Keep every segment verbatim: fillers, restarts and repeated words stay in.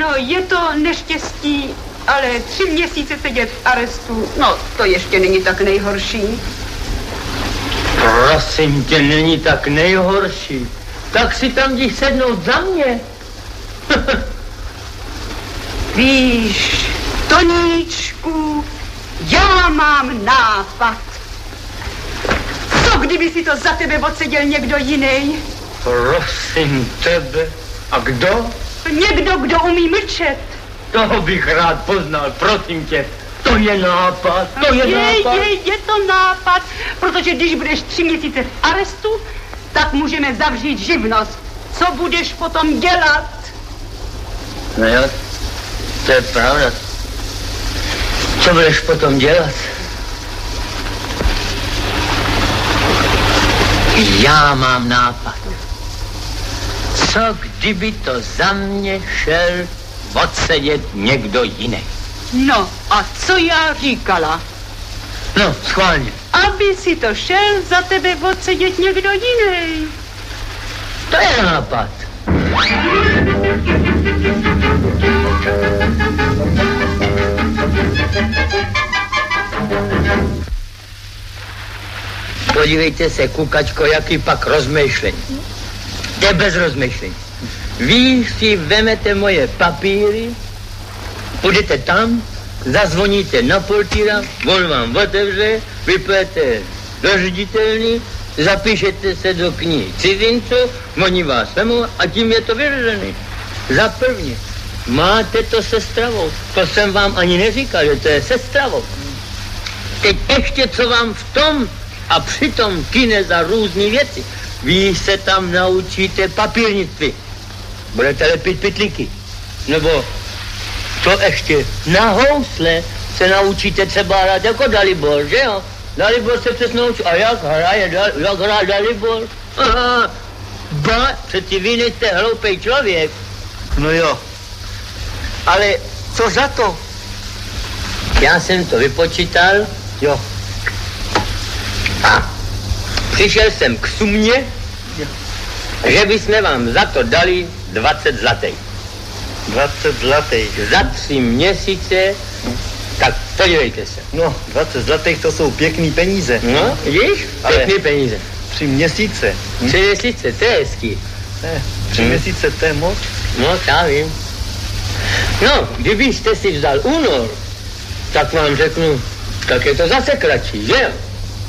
Ano, je to neštěstí, ale tři měsíce sedět v arestu, no to ještě není tak nejhorší. Prosím tě, není tak nejhorší. Tak si tam jdi sednout za mě. Víš, Toníčku, já mám nápad. Co kdyby si to za tebe odseděl někdo jiný? Prosím tebe. A kdo? Někdo, kdo umí mlčet. Toho bych rád poznal, prosím tě. To je nápad, to je, je nápad. Je, je to nápad, protože když budeš tři měsíce v arestu, tak můžeme zavřít živnost. Co budeš potom dělat? No jo, to je pravda. Co budeš potom dělat? Já mám nápad. Co kdyby to za mě šel odsedět někdo jiný? No, a co já říkala? No, schválně. Aby si to šel za tebe odsedět někdo jiný. To je nápad. Podívejte se, kukačko, jaký pak rozmýšlení. Je bez rozmýšlení. Vy si vemete moje papíry, půjdete tam, zazvoníte na portýra, on vám otevře, vypojete do ředitelny, zapíšete se do knihy cizinců, oni vás vemou a tím je to vyřešený. Za prvně, máte to se stravou. To jsem vám ani neříkal, že to je se stravou. Teď ještě co vám v tom a přitom kine za různý věci. Vy se tam naučíte papírnictví. Budete lepit pytlíky. Nebo co ještě? Na housle se naučíte třeba hrát jako Dalibor, že jo? Dalibor se přes naučí. A jak hraje, jak hraje Dalibor? Aha. Ba, přeci vy nejste hloupej člověk. No jo. Ale co za to? Já jsem to vypočítal. Jo. A přišel jsem k sumě, že bychom vám za to dali dvacet zlatých. dvacet zlatých. Za tři měsíce, tak podívejte se. No, dvacet zlatých to jsou pěkný peníze. No, vidíš? Pěkný Ale peníze. tři měsíce. Hm? Tři měsíce, to je hezký. Ne, tři Hm. měsíce, to je moc. No, já vím. No, kdybyste si vzal únor, tak vám řeknu, tak je to zase kratší, že jo?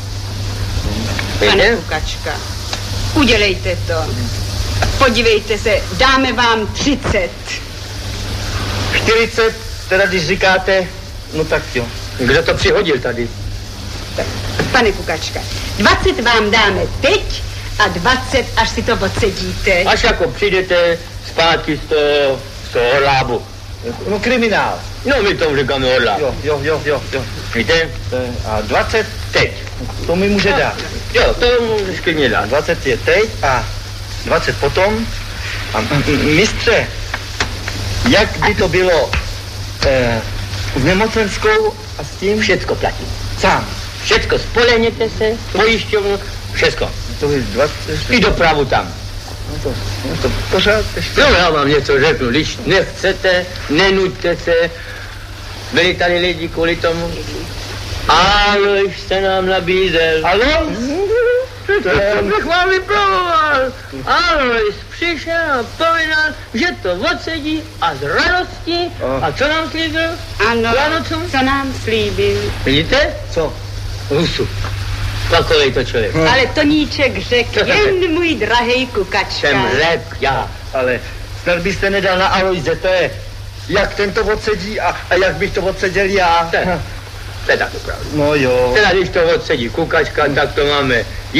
Pane Kukačka, udělejte to. Podívejte se, dáme vám třicet. čtyřicet, teda když říkáte, no tak jo. Kdo to přihodil tady? Pane Kukačka, dvacet vám dáme teď a dvacet, až si to odsedíte. Až jako přijdete zpátky z toho, z toho orlábu. No kriminál. No, my tomu říkáme orláb. Jo, jo, jo, jo, jo. Víte? To je, a dvacet Teď. to mi může dát. Jo, to můžeš klidně dát. dvacet je teď a dvacet potom. A m- m- mistře, jak by to bylo eh, s nemocenskou a s tím? Všecko platí. Sám. Všecko, spolehněte se, pojišťovnu, všecko. To je dvacet. I dopravu tam. No to, no to pořád ještě. No, já vám něco řeknu, když nechcete, nenuďte se. Byli tady lidi kvůli tomu. Alois se nám nabízel. Alois? To bych vám vypravoval. Alois přišel a povídal, že to odsedí a z radosti. Oh. A co nám slíbil? Ano, Vánocům? co nám slíbil. Vidíte? Co? Husu. Takovej to člověk. Ale Toníček řekl, jen můj drahej Kukačka. Jsem řek, já. Ale snad byste nedal na Aloise, to je, jak ten to odsedí a, a jak bych to odseděl já. To je, to je taky pravda. No jo. Teda když to odsedí Kukačka, tak to máme